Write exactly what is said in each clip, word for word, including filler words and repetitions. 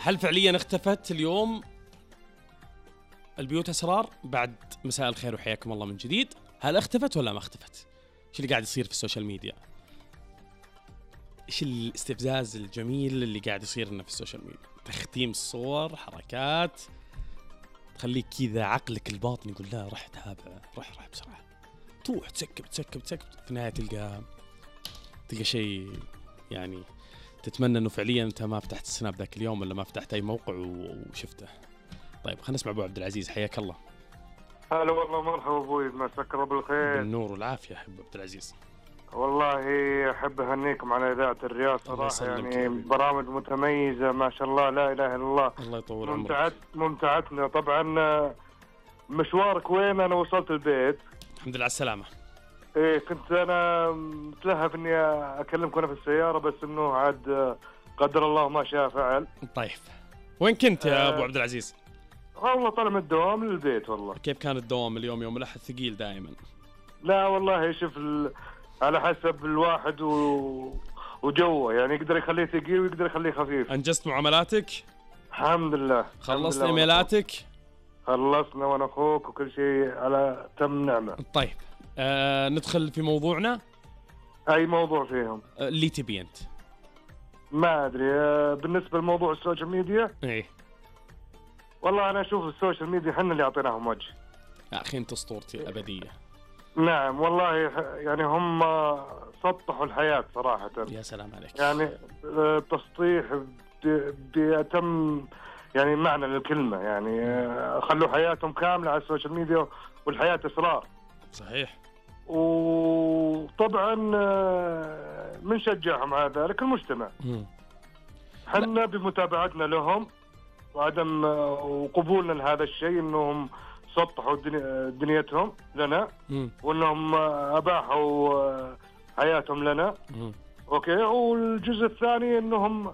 هل فعليا اختفت اليوم البيوت أسرار بعد مساء الخير وحياكم الله من جديد؟ هل اختفت ولا ما اختفت؟ ايش اللي قاعد يصير في السوشيال ميديا؟ ايش الاستفزاز الجميل اللي قاعد يصير لنا في السوشيال ميديا؟ تختيم الصور، حركات تخليك كذا عقلك الباطني يقول لا رح تابع، رح رح بسرعة، تروح تسكب تسكب تسكب في النهاية تلقى تلقى شيء يعني تتمنى انه فعليا انت ما فتحت السناب ذاك اليوم ولا ما فتحت اي موقع وشفته. طيب خلينا نسمع ابو عبد العزيز، حياك الله. هلا والله، مرحبا ابوي، مساك الله بالخير. بالنور والعافيه يا ابو عبد العزيز. والله احب اهنيكم على اذاعه الرياض صراحه، يعني برامج متميزه ما شاء الله، لا اله الا الله. الله يطول عمرك. ممتعت ممتعتنا طبعا. مشوارك وين؟ انا وصلت البيت الحمد لله على السلامه. ايه كنت انا متلهف اني اكلمكم انا في السياره، بس انه عاد قدر الله ما شاء فعل. طيب وين كنت يا ابو عبد العزيز؟ والله طالع من الدوام للبيت. والله كيف كان الدوام اليوم؟ يوم الاحد ثقيل دائما. لا والله شوف ال... على حسب الواحد و... وجوه، يعني يقدر يخليه ثقيل ويقدر يخليه خفيف. انجزت معاملاتك؟ الحمد لله. خلصت ايميلاتك؟ خلصنا وانا اخوك وكل شيء على تم نعمه. طيب آه ندخل في موضوعنا. اي موضوع فيهم آه اللي تبي انت؟ ما ادري. آه بالنسبه لموضوع السوشيال ميديا، ايه والله انا اشوف السوشيال ميديا احنا اللي اعطيناهم وجه. يا اخي انت اسطورتي الابديه. نعم والله، يعني هم سطحوا الحياه صراحه. يا سلام عليك. يعني تسطيح بأتم يعني معنى للكلمه، يعني خلوا حياتهم كامله على السوشيال ميديا، والحياه اسرار. صحيح. وطبعا بنشجعهم على ذلك المجتمع. حنا بمتابعتنا لهم وعدم وقبولنا لهذا الشيء، انهم سطحوا دنيتهم لنا، مم. وانهم اباحوا حياتهم لنا. مم. اوكي. والجزء الثاني انهم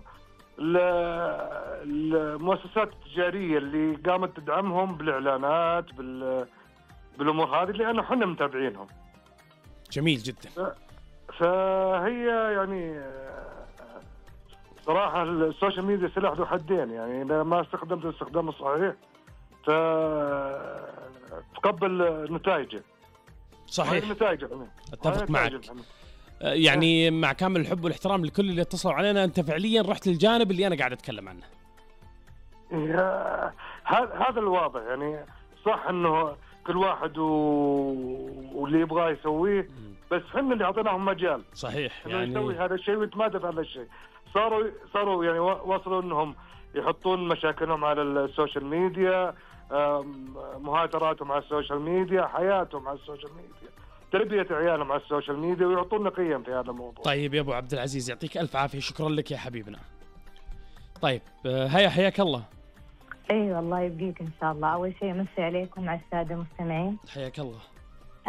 المؤسسات التجاريه اللي قامت تدعمهم بالاعلانات بال بالامور هذه، لانه احنا متابعينهم. جميل جدا. فهي يعني صراحه السوشيال ميديا سلاح ذو حدين، يعني اذا ما استخدمت الاستخدام الصحيح فتقبل نتائجه. صحيح. نتائجه اتفق معك. يعني مع كامل الحب والاحترام لكل اللي اتصلوا علينا، انت فعليا رحت للجانب اللي انا قاعد اتكلم عنه. هذا الواضح. يعني صح انه كل واحد و... واللي يبغاه يسويه، بس احنا اللي اعطيناهم مجال. صحيح. يعني يسوي هذا الشيء ويتمادى في هذا الشيء. صاروا صاروا يعني وصلوا انهم يحطون مشاكلهم على السوشيال ميديا، مهاتراتهم على السوشيال ميديا، حياتهم على السوشيال ميديا، تربية عيالهم على السوشيال ميديا، ويعطونا قيم في هذا الموضوع. طيب يا ابو عبد العزيز يعطيك الف عافيه، شكرا لك يا حبيبنا. طيب هيا حياك الله. اي والله يبقيك ان شاء الله. اول شيء امسي عليكم مع الساده المستمعين. حياك الله.